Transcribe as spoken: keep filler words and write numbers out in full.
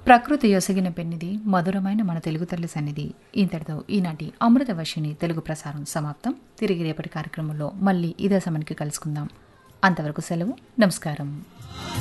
ప్రకృతి యొసగిన పెన్నిది మధురమైన మన తెలుగు తల్లి సన్నిధి. ఇంతటితో ఈనాటి అమృత వర్షిణి తెలుగు ప్రసారం సమాప్తం. తిరిగి రేపటి కార్యక్రమంలో మళ్ళీ ఇదే సమయానికి కలుసుకుందాం. అంతవరకు సెలవు. నమస్కారం.